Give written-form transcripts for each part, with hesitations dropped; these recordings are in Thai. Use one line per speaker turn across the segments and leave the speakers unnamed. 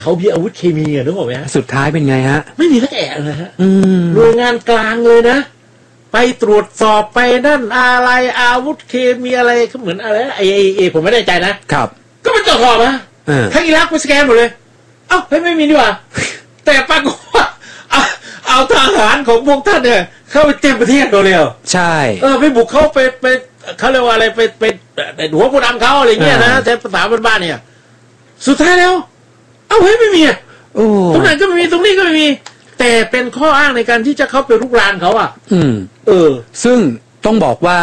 เขามีอาวุธเคมีอะนึกออกไหมฮะ
สุดท้ายเป็นไงฮะ
ไม่มีสักแอะเลยฮะหน่วยงานกลางเลยนะไปตรวจสอบไปนั่นอะไรอาวุธเคมีอะไรก็เหมือนอะไรไอผมไม่แน่ใจนะครับก็ไปตรวจสอบนะทั้งอิรักไปสแกนหมดเลยเอ้าไม่มีดีกว่าแต่ปรากฏว่าเอาทหารของพวกท่านเนี่ยเข้าไปเต็มประเทศเลย
ใช่
ไปบุกเข้าไปเขาเรียกว่าอะไรไปหัวผู้นำเขาอะไรเงี้ยนะแต่ภาษาบ้านๆเนี่ยสุดท้ายแล้วไม่มีตรงไหนก็ไม่มีตรงนี้ก็ไม่มีแต่เป็นข้ออ้างในการที่จะเข้าไปรุกรานเขา
ซึ่งต้องบอกว่า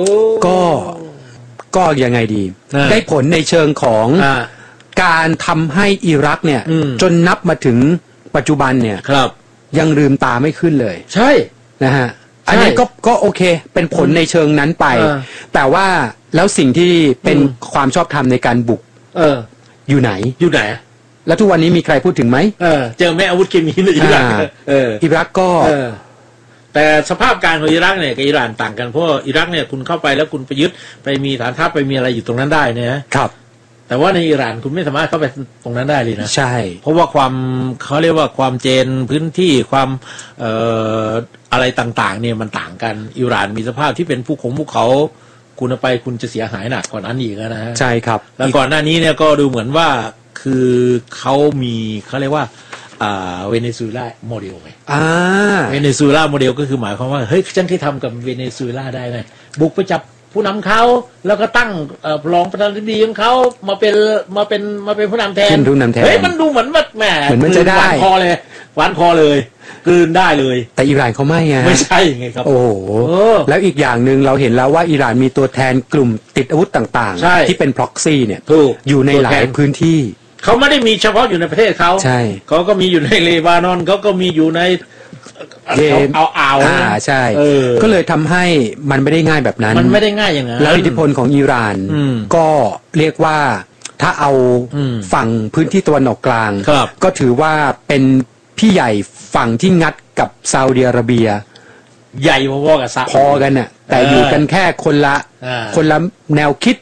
ก็ยังไงดีได้ผลในเชิงของการทำให้อิรักเนี่ยจนนับมาถึงปัจจุบันเนี่ยยังลืมตาไม่ขึ้นเลย
ใช่
นะฮะอันนี้ก็โอเคเป็นผลในเชิงนั้นไปแต่ว่าแล้วสิ่งที่เป็นความชอบธรรมในการบุกอยู่ไหนแล้วทุกวันนี้มีใครพูดถึงไหม
เจอแม่อาวุธเคมีในอิรัก
อิรักก็
แต่สภาพการของอิรักเนี่ยกับอิหร่านต่างกันเพราะอิรักเนี่ยคุณเข้าไปแล้วคุณไปยึดไปมีฐานทัพไปมีอะไรอยู่ตรงนั้นได้เนี่ย
ครับ
แต่ว่าในอิหร่านคุณไม่สามารถเข้าไปตรงนั้นได้เลยนะ
ใช่
เพราะว่าความเขาเรียกว่าความเจนพื้นที่ความอะไรต่างๆเนี่ยมันต่างกันอิหร่านมีสภาพที่เป็นภูเขาคุณไปคุณจะเสียหายหนักกว่านั้นอีกนะฮะ
ใช่ครับ
แล้วก่อนหน้านี้เนี่ยก็ดูเหมือนว่าคือเขามีเขาเรียกว่าเวเนซุเอลาโมเดลไงเวเนซุเอลาโมเดลก็คือหมายความว่าเฮ้ยฉันเคยทำกับเวเนซุเอลาได้ไหมบุกไปจับผู้นำเขาแล้วก็ตั้งรองประธานาธิบดีของเขามาเป็นผู้นำแทนเฮ้ยมันดูเหมือนว่าแหม
มันจะได้
หวานคอเลยกลืนได้เลย
แต่อิหร่านเขาไม่ไง
ไม่ใช่ไงครับ
โอ้แล้วอีกอย่างหนึ่งเราเห็นแล้วว่าอิหร่านมีตัวแทนกลุ่มติดอาวุธต่างๆที่เป็น proxy เนี่ยอยู่ในหลายพื้นที่
เขาไม่ได้มีเฉพาะอยู่ในประเทศเขา
ใช่
เขาก็มีอยู่ในเลบานอนเขาก็มีอยู่ในเอา
ใช่ก็เลยทำให้มันไม่ได้ง่ายแบบนั้น
มันไม่ได้ง่ายอย่างนั้น
แล้วอิทธิพลของอิหร่านก็เรียกว่าถ้าเอาฝั่งพื้นที่ตะวันออกกลางก็ถือว่าเป็นพี่ใหญ่ฝั่งที่งัดกับซาอุดิอาระเบีย
ใหญ่พอๆกับ
พอกันน่ะแต่อยู่กันแค่คนละแนวคิด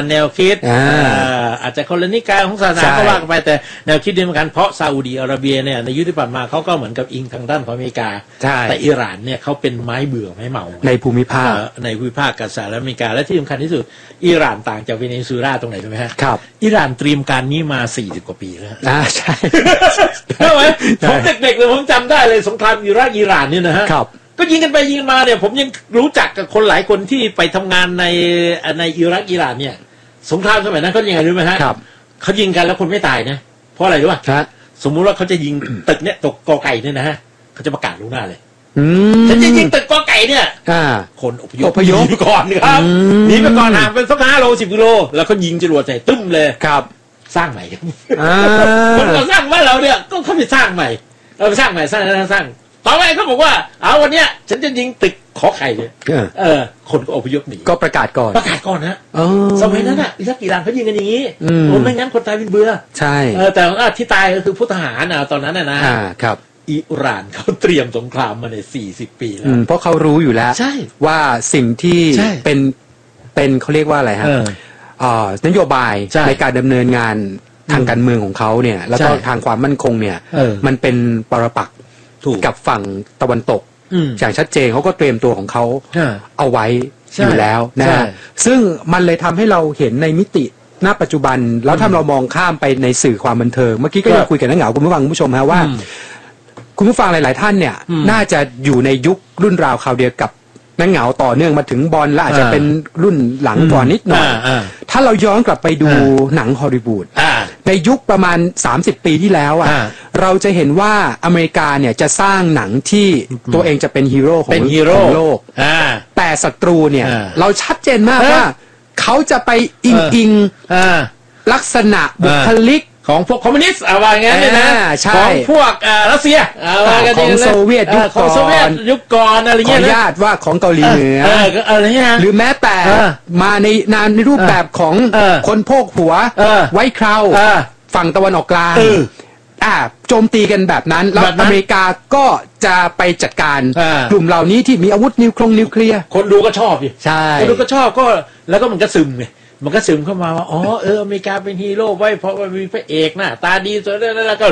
อาจจะคนละนิกายของศาสนาก็ว่ากันไปแต่แนวคิดเดียวกันเพราะซาอุดิอาระเบียเนี่ยในยุคที่ผ่านมาเขาก็เหมือนกับอิงทางด้านของอเมริกาแต่อิหร่านเนี่ยเขาเป็นไม้เบื่อไม้เมา
ในภูมิภาค
กับสหรัฐอเมริกาและที่สำคัญที่สุดอิหร่านต่างจากเวเนซุเอลาตรงไหนรู้ไหมฮะ
ครับ
อิหร่านเตรียมการนี้มา40 กว่าปีแล้ว
ใช่
ใช่ไหมผมเด็กๆเลยผมจำได้เลยสงครามอิรักอิหร่านเนี่ยนะฮะก็ยิงกันไปยิงมาเนี่ยผมยังรู้จักกับคนหลายคนที่ไปทำงานในอิรักอิหร่านเนี่ยสงครามสมัยนั้นเขายิงกันรู้ไหมฮะเขายิงกันแล้วคนไม่ตายนะเพราะอะไรรู้ป่ะสมมุติว่าเขาจะยิงตึกเนี่ยตกกอไก่เนี่ยนะฮะเขาจะประกาศล่วงหน้าเลยฉันจะยิงตึกกอไก่เนี่ยคนอพยพก่อนครับหนีไปก่อนห่างเป็นสัก5 โล 10 กิโลแล้วเขายิงจรวดใส่ตึ้มเลย
ครับ
สร้างใหม่คนเราสร้างบ้านเราเนี่ยก็เขาไปสร้างใหม่เราไปสร้างใหม่สร้างต่อไปเขาบอกว่าวันเนี้ยฉันจะยิงตึกขอไข่เนี่ยคนก็อพยพหนี
ก็ประกาศก่อน
นะสมัยนั้นอิรักอิหร่านเขายิงกันอย่างนี้ไม่งั้นคนตายเป็นเบื่อ
ใช่
แต่ที่ตายก็คือผู้ทหารตอนนั้น
นะครับ
อิหร่านเขาเตรียมสงครามมาใน40 ปีแล้ว
เพราะเขารู้อยู่แล้วว่าสิ่งที่เป็นเขาเรียกว่าอะไรฮะนโยบายในการดำเนินงานทางการเมืองของเขาเนี่ยแล้วก็ทางความมั่นคงเนี่ยมันเป็นปรปักษ์กับฝั่งตะวันตกอย่างชัดเจนเขาก็เตรียมตัวของเขาเอาไว้อยู่แล้วนะซึ่งมันเลยทำให้เราเห็นในมิติณปัจจุบันแล้วถ้าเรามองข้ามไปในสื่อความบันเทิงเมื่อกี้ก็ยังคุยกันนักเหงาคุณผู้ฟังคุณผู้ชมฮะว่าคุณผู้ฟังหลายๆท่านเนี่ยน่าจะอยู่ในยุครุ่นราวคราวเดียวกับนักเหงาต่อเนื่องมาถึงบอลและอาจจะเป็นรุ่นหลังก่อนนิดหน่อยถ้าเราย้อนกลับไปดูหนังฮอลลีวูดในยุคประมาณ30 ปีที่แล้วเราจะเห็นว่าอเมริกาเนี่ยจะสร้างหนังที่ตัวเองจะเป็นฮีโร่ของโลกแต่ศัตรูเนี่ยเราชัดเจนมากว่าเขาจะไปอิงลักษณะบุคลิก
ของพวกคอมมิวนิสต์ว่าอย่างนั้นนะของพวกรัสเซีย
ของโซเวียต
ยุคก่อนอะไรเงี้ย
ขออนุญาตว่าของเกาหลีเหนือ
อะไรเงี้ย
หรือแม้แต่มาในรูปแบบของคนโพกหัวไว้คราวฝั่งตะวันออกกลางโจมตีกันแบบนั้นแล้วอเมริกาก็จะไปจัดการกลุ่มเหล่านี้ที่มีอาวุธนิวเคลียร์
คนดูก็ชอบ
ใช่
คนดูก็ชอบก็แล้วก็มันก็ซึมไงมันก็ซึมเข้ามาว่าอเมริกาเป็นฮีโร่ไว้เพราะว่ามีพระเอกหน้าตาดีส่วนนั้นแล้วก็